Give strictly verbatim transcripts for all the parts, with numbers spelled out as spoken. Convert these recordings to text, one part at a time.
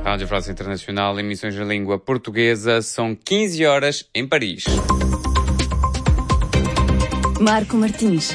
Rádio França Internacional, emissões em língua portuguesa, são quinze horas em Paris. Marco Martins.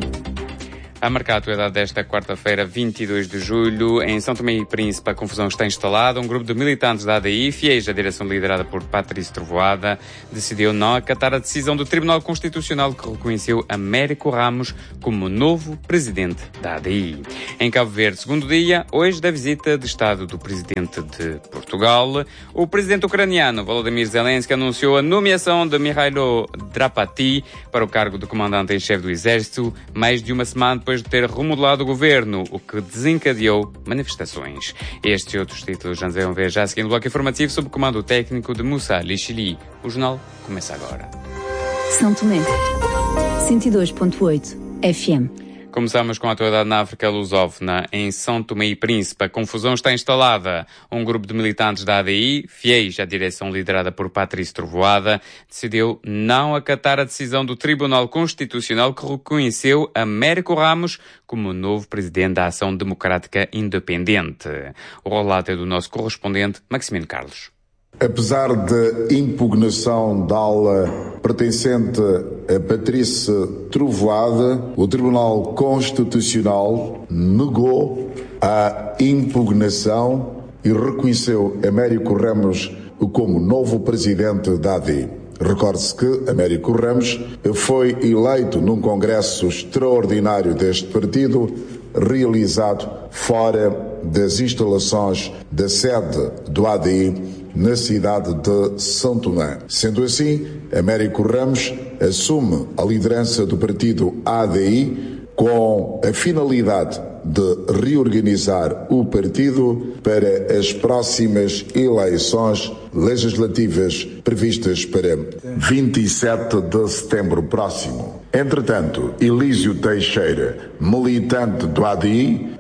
A marcar a atualidade desta quarta-feira, vinte e dois de julho, em São Tomé e Príncipe, a confusão está instalada. Um grupo de militantes da A D I, fiéis à direção liderada por Patrice Trovoada, decidiu não acatar a decisão do Tribunal Constitucional que reconheceu Américo Ramos como novo presidente da A D I. Em Cabo Verde, segundo dia, hoje da visita de Estado do presidente de Portugal, o presidente ucraniano Volodymyr Zelensky anunciou a nomeação de Mikhailo Drapati para o cargo de comandante em chefe do Exército, mais de uma semana depois de ter remodelado o governo, o que desencadeou manifestações. Estes e outros títulos já vão ver já a seguir no bloco informativo sob o comando técnico de Moussa Lichili. O jornal começa agora. São Tomé, cento e dois ponto oito F M. Começamos com a atualidade na África lusófona. Em São Tomé e Príncipe, a confusão está instalada. Um grupo de militantes da A D I, fiéis à direção liderada por Patrice Trovoada, decidiu não acatar a decisão do Tribunal Constitucional que reconheceu Américo Ramos como novo presidente da Ação Democrática Independente. O relato é do nosso correspondente, Maximino Carlos. Apesar da impugnação da ala pertencente a Patrice Trovoada, o Tribunal Constitucional negou a impugnação e reconheceu Américo Ramos como novo presidente da A D I. Recorde-se que Américo Ramos foi eleito num congresso extraordinário deste partido, realizado fora das instalações da sede do A D I, na cidade de São Tomé. Sendo assim, Américo Ramos assume a liderança do partido A D I com a finalidade de reorganizar o partido para as próximas eleições legislativas previstas para vinte e sete de setembro próximo. Entretanto, Elísio Teixeira, militante do A D I,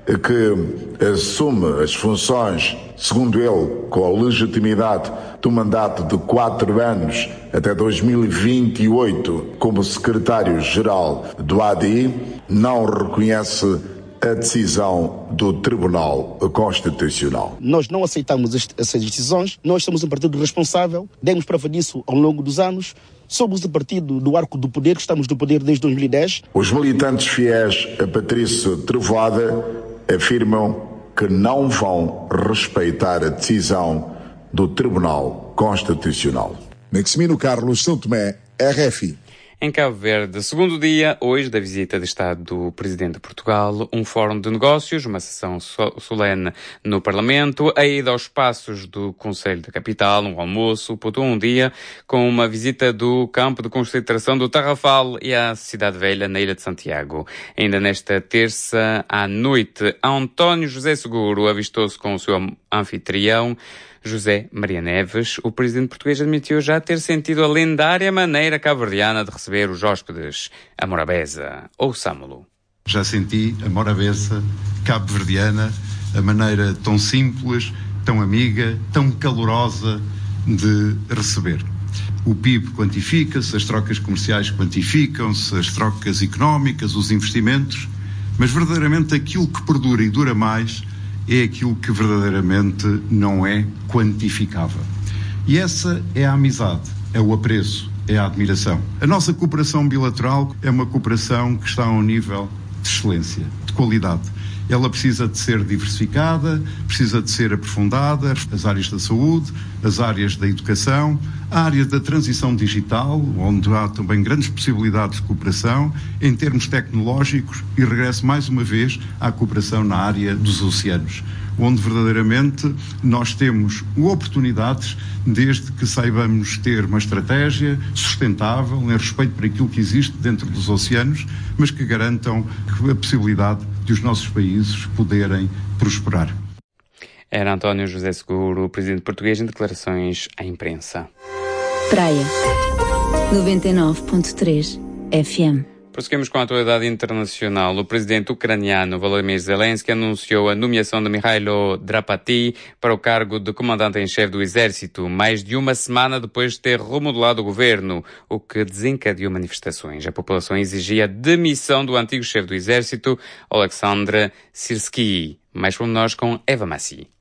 que assume as funções, segundo ele, com a legitimidade do mandato de quatro anos até dois mil e vinte e oito como secretário-geral do A D I, não reconhece a decisão do Tribunal Constitucional. Nós não aceitamos este, essas decisões, nós somos um partido responsável, demos prova disso ao longo dos anos, somos o partido do arco do poder, estamos no poder desde dois mil e dez. Os militantes fiéis a Patrice Trovoada afirmam que não vão respeitar a decisão do Tribunal Constitucional. Maximino Carlos, São Tomé, R F I. Em Cabo Verde, segundo dia, hoje, da visita de Estado do Presidente de Portugal, um fórum de negócios, uma sessão solene no Parlamento, a ida aos passos do Conselho da Capital, um almoço, pontuou um dia com uma visita do campo de concentração do Tarrafal e à Cidade Velha, na Ilha de Santiago. Ainda nesta terça à noite, António José Seguro avistou-se com o seu anfitrião, José Maria Neves. O presidente português admitiu já ter sentido a lendária maneira cabo-verdiana de receber os hóspedes, a morabeza. Ouçamo-lo. Já senti a morabeza cabo-verdiana, a maneira tão simples, tão amiga, tão calorosa de receber. O P I B quantifica-se, as trocas comerciais quantificam-se, as trocas económicas, os investimentos, mas verdadeiramente aquilo que perdura e dura mais é aquilo que verdadeiramente não é quantificável. E essa é a amizade, é o apreço, é a admiração. A nossa cooperação bilateral é uma cooperação que está a um nível de excelência, de qualidade. Ela precisa de ser diversificada, precisa de ser aprofundada, as áreas da saúde, as áreas da educação, a área da transição digital, onde há também grandes possibilidades de cooperação, em termos tecnológicos, e regresso mais uma vez à cooperação na área dos oceanos, onde verdadeiramente nós temos oportunidades desde que saibamos ter uma estratégia sustentável, em respeito para aquilo que existe dentro dos oceanos, mas que garantam a possibilidade de os nossos países poderem prosperar. Era António José Seguro, presidente português, em declarações à imprensa. Praia, noventa e nove ponto três F M. Prosseguimos com a atualidade internacional. O presidente ucraniano Volodymyr Zelensky anunciou a nomeação de Mikhailo Drapati para o cargo de comandante-em-chefe do Exército, mais de uma semana depois de ter remodelado o governo, o que desencadeou manifestações. A população exigia a demissão do antigo chefe do Exército, Alexandre Sirski. Mais por nós com Eva Massi.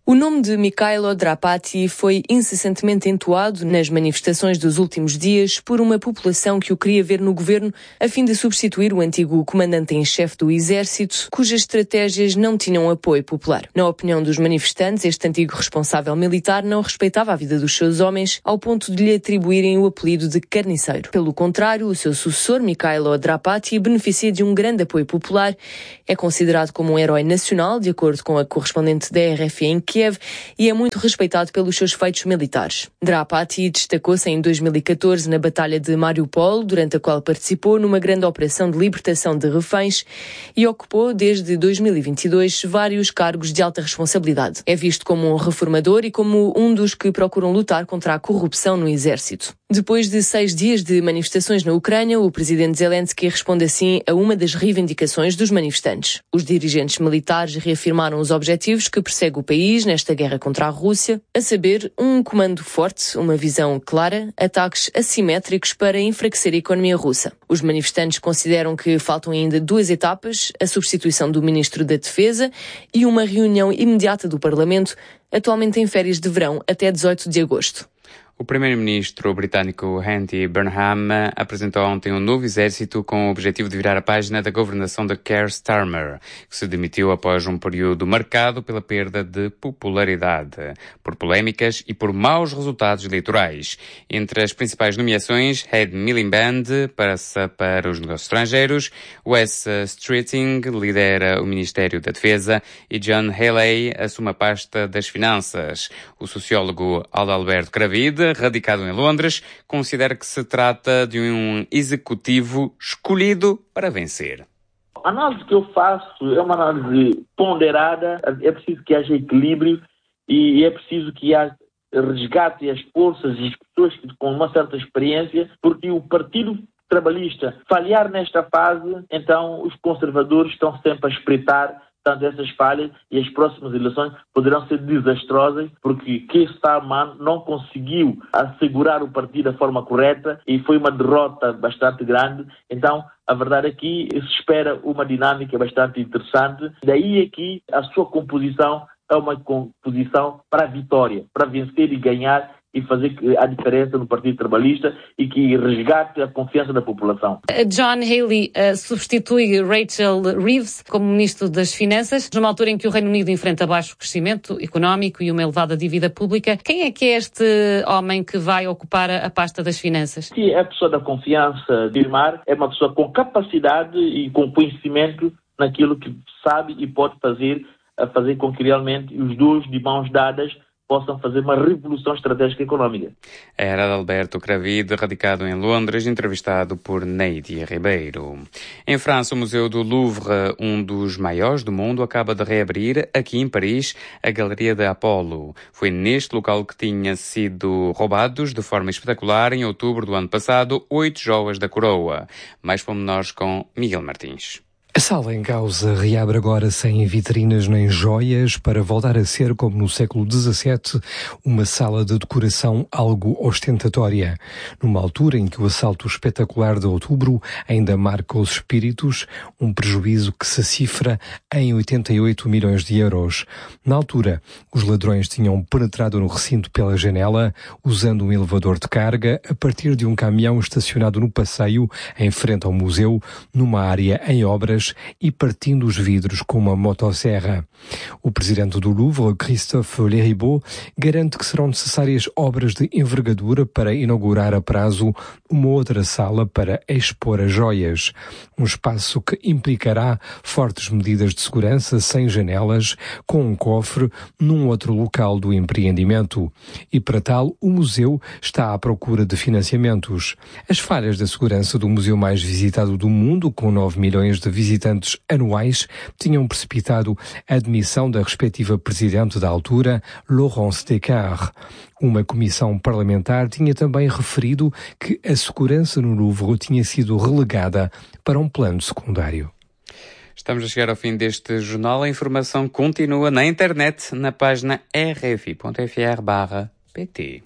O nome de Mikhailo Drapati foi incessantemente entoado nas manifestações dos últimos dias por uma população que o queria ver no governo a fim de substituir o antigo comandante em chefe do exército, cujas estratégias não tinham apoio popular. Na opinião dos manifestantes, este antigo responsável militar não respeitava a vida dos seus homens ao ponto de lhe atribuírem o apelido de carniceiro. Pelo contrário, o seu sucessor, Mikhailo Drapati, beneficia de um grande apoio popular, é considerado como um herói nacional, de acordo com a correspondente da R F em Kiev, e é muito respeitado pelos seus feitos militares. Drapati destacou-se em dois mil e catorze na Batalha de Mariupol, durante a qual participou numa grande operação de libertação de reféns, e ocupou desde dois mil e vinte e dois vários cargos de alta responsabilidade. É visto como um reformador e como um dos que procuram lutar contra a corrupção no exército. Depois de seis dias de manifestações na Ucrânia, o presidente Zelensky responde assim a uma das reivindicações dos manifestantes. Os dirigentes militares reafirmaram os objetivos que persegue o país nesta guerra contra a Rússia, a saber, um comando forte, uma visão clara, ataques assimétricos para enfraquecer a economia russa. Os manifestantes consideram que faltam ainda duas etapas, a substituição do ministro da Defesa e uma reunião imediata do Parlamento, atualmente em férias de verão até dezoito de agosto. O primeiro-ministro britânico Andy Burnham apresentou ontem um novo exército com o objetivo de virar a página da governação de Keir Starmer, que se demitiu após um período marcado pela perda de popularidade, por polémicas e por maus resultados eleitorais. Entre as principais nomeações, Ed Miliband passa para os negócios estrangeiros, Wes Streeting lidera o Ministério da Defesa e John Healey assume a pasta das Finanças. O sociólogo Adalberto Cravide, radicado em Londres, considera que se trata de um executivo escolhido para vencer. A análise que eu faço é uma análise ponderada, é preciso que haja equilíbrio e é preciso que haja resgate as forças e as pessoas com uma certa experiência, porque o Partido Trabalhista falhar nesta fase, então os conservadores estão sempre a espreitar tanto essas falhas e as próximas eleições poderão ser desastrosas porque Keir Starmer não conseguiu assegurar o partido da forma correta e foi uma derrota bastante grande. Então, a verdade é que se espera uma dinâmica bastante interessante. Daí é que a sua composição é uma composição para a vitória, para vencer e ganhar e fazer a diferença no Partido Trabalhista e que resgate a confiança da população. John Healey uh, substitui Rachel Reeves como Ministro das Finanças, numa altura em que o Reino Unido enfrenta baixo crescimento económico e uma elevada dívida pública. Quem é que é este homem que vai ocupar a pasta das Finanças? Sim, é a pessoa da confiança de Irmar, é uma pessoa com capacidade e com conhecimento naquilo que sabe e pode fazer, a fazer com que realmente os dois de mãos dadas possam fazer uma revolução estratégica económica. Era Adalberto Cravide, radicado em Londres, entrevistado por Neide Ribeiro. Em França, o Museu do Louvre, um dos maiores do mundo, acaba de reabrir, aqui em Paris, a Galeria de Apolo. Foi neste local que tinha sido roubados, de forma espetacular, em outubro do ano passado, oito joias da coroa. Mais pormenores com Miguel Martins. A sala em causa reabre agora sem vitrinas nem joias para voltar a ser, como no século dezassete, uma sala de decoração algo ostentatória. Numa altura em que o assalto espetacular de outubro ainda marca os espíritos, um prejuízo que se cifra em oitenta e oito milhões de euros. Na altura, os ladrões tinham penetrado no recinto pela janela, usando um elevador de carga, a partir de um caminhão estacionado no passeio, em frente ao museu, numa área em obras, e partindo os vidros com uma motosserra. O presidente do Louvre, Christophe Leribaud, garante que serão necessárias obras de envergadura para inaugurar a prazo uma outra sala para expor as joias. Um espaço que implicará fortes medidas de segurança sem janelas, com um cofre num outro local do empreendimento. E para tal, o museu está à procura de financiamentos. As falhas da segurança do museu mais visitado do mundo, com nove milhões de visitantes visitantes anuais, tinham precipitado a admissão da respectiva presidente da altura, Laurence Descartes. Uma comissão parlamentar tinha também referido que a segurança no Louvre tinha sido relegada para um plano secundário. Estamos a chegar ao fim deste jornal. A informação continua na internet, na página r f i ponto f r barra p t.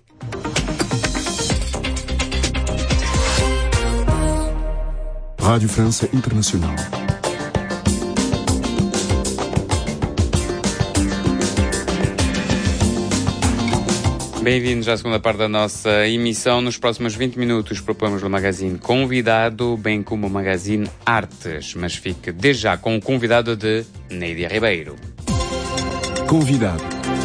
Rádio França Internacional. Bem-vindos à segunda parte da nossa emissão. Nos próximos vinte minutos propomos o Magazine Convidado, bem como o Magazine Artes. Mas fique desde já com o convidado de Neidia Ribeiro. Convidado.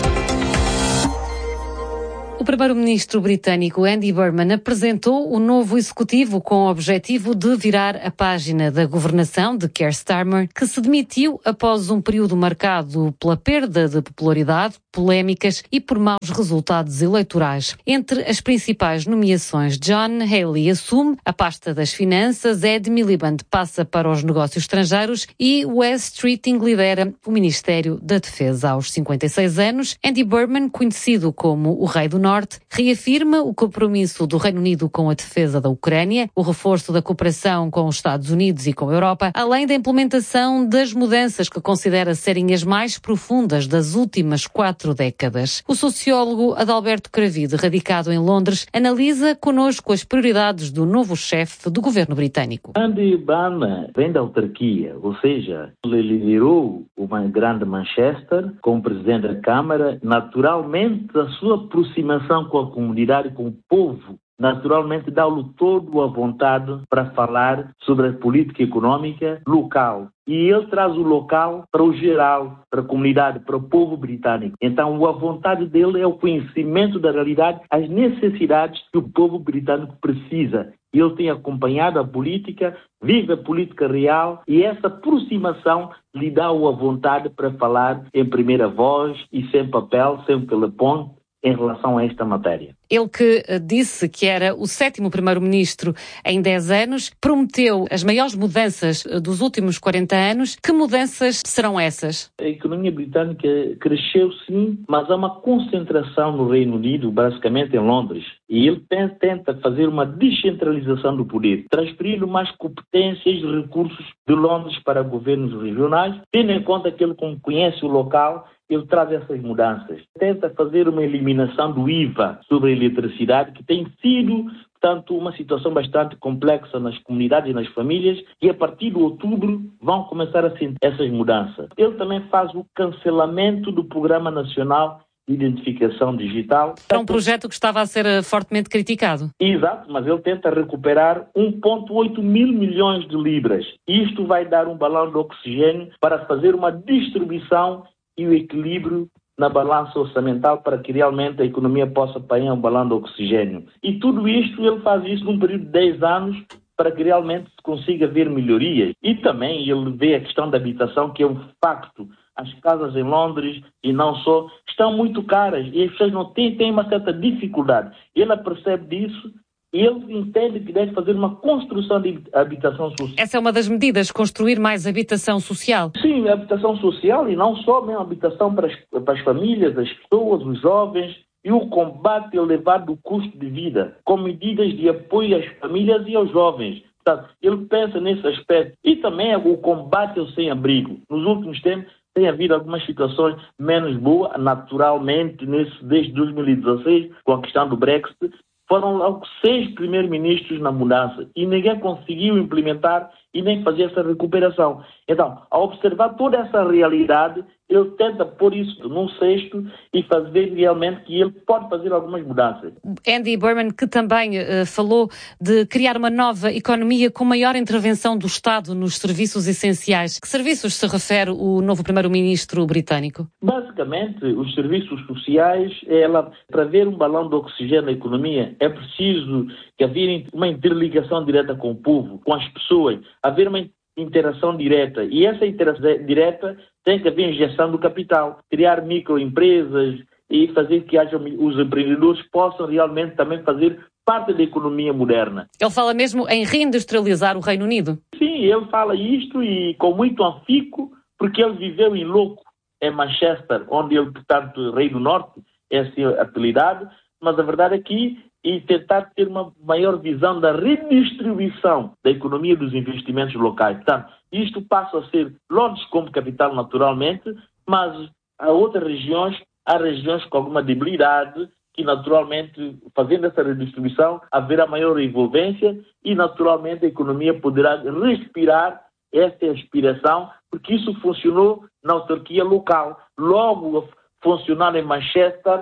O primeiro-ministro britânico Andy Burnham apresentou o novo executivo com o objetivo de virar a página da governação de Keir Starmer, que se demitiu após um período marcado pela perda de popularidade, polémicas e por maus resultados eleitorais. Entre as principais nomeações, John Healey assume a pasta das finanças, Ed Miliband passa para os negócios estrangeiros e Wes Streeting lidera o Ministério da Defesa. Aos cinquenta e seis anos, Andy Burnham, conhecido como o Rei do Norte, reafirma o compromisso do Reino Unido com a defesa da Ucrânia, o reforço da cooperação com os Estados Unidos e com a Europa, além da implementação das mudanças que considera serem as mais profundas das últimas quatro décadas. O sociólogo Adalberto Cravide, radicado em Londres, analisa connosco as prioridades do novo chefe do governo britânico. Andy Burnham vem da autarquia, ou seja, ele liderou uma grande Manchester como presidente da Câmara. Naturalmente, a sua aproximação com a comunidade, com o povo, naturalmente dá-lhe todo a vontade para falar sobre a política económica local. E ele traz o local para o geral, para a comunidade, para o povo britânico. Então, a vontade dele é o conhecimento da realidade, as necessidades que o povo britânico precisa. Ele tem acompanhado a política, vive a política real e essa aproximação lhe dá a vontade para falar em primeira voz e sem papel, sem telefone, em relação a esta matéria. Ele que disse que era o sétimo primeiro-ministro em dez anos, prometeu as maiores mudanças dos últimos quarenta anos. Que mudanças serão essas? A economia britânica cresceu sim, mas há uma concentração no Reino Unido, basicamente em Londres. E ele tenta fazer uma descentralização do poder, transferindo mais competências e recursos de Londres para governos regionais, tendo em conta que ele conhece o local. Ele traz essas mudanças. Tenta fazer uma eliminação do I V A sobre a eletricidade, que tem sido, portanto, uma situação bastante complexa nas comunidades e nas famílias, e a partir de outubro vão começar a sentir essas mudanças. Ele também faz o cancelamento do Programa Nacional de Identificação Digital. É um projeto que estava a ser fortemente criticado. Exato, mas ele tenta recuperar um vírgula oito mil milhões de libras. Isto vai dar um balão de oxigênio para fazer uma distribuição e o equilíbrio na balança orçamental para que realmente a economia possa apanhar um balão de oxigênio. E tudo isto, ele faz isso num período de dez anos para que realmente se consiga ver melhorias. E também ele vê a questão da habitação, que é um facto. As casas em Londres, e não só, estão muito caras e as pessoas não têm, têm uma certa dificuldade. Ele percebe disso. Ele entende que deve fazer uma construção de habitação social. Essa é uma das medidas, construir mais habitação social? Sim, habitação social e não só, mesmo habitação para as, para as famílias, as pessoas, os jovens, e o combate elevado do custo de vida, com medidas de apoio às famílias e aos jovens. Portanto, ele pensa nesse aspecto. E também o combate ao sem-abrigo. Nos últimos tempos, tem havido algumas situações menos boas, naturalmente, nesse, desde dois mil e dezasseis, com a questão do Brexit. Foram logo seis primeiros-ministros na mudança e ninguém conseguiu implementar e nem fazer essa recuperação. Então, ao observar toda essa realidade, ele tenta pôr isso num cesto e fazer realmente que ele pode fazer algumas mudanças. Andy Burnham, que também uh, falou de criar uma nova economia com maior intervenção do Estado nos serviços essenciais. Que serviços se refere o novo primeiro-ministro britânico? Basicamente, os serviços sociais, ela, para ver um balão de oxigênio na economia, é preciso que haver uma interligação direta com o povo, com as pessoas, haver uma interação direta. E essa interação direta tem que haver injeção do capital, criar microempresas e fazer que haja, os empreendedores possam realmente também fazer parte da economia moderna. Ele fala mesmo em reindustrializar o Reino Unido? Sim, ele fala isto e com muito afinco, porque ele viveu em louco em Manchester, onde ele, portanto, Rei do Norte, é assim apelidado, mas a verdade é que e tentar ter uma maior visão da redistribuição da economia dos investimentos locais. Portanto, isto passa a ser Londres como capital naturalmente, mas há outras regiões, há regiões com alguma debilidade, que naturalmente, fazendo essa redistribuição, haverá maior envolvência e naturalmente a economia poderá respirar essa aspiração, porque isso funcionou na autarquia local. Logo, funcionar em Manchester,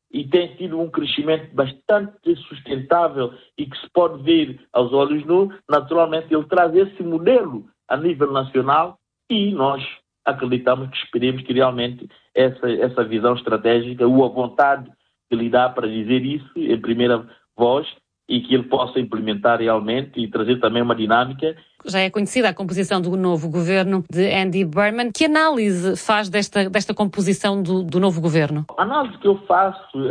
e tem tido um crescimento bastante sustentável e que se pode ver aos olhos nus, naturalmente ele traz esse modelo a nível nacional e nós acreditamos que esperemos que realmente essa, essa visão estratégica, ou a vontade que lhe dá para dizer isso em primeira voz, e que ele possa implementar realmente e trazer também uma dinâmica. Já é conhecida a composição do novo governo de Andy Burnham. Que análise faz desta, desta composição do, do novo governo? A análise que eu faço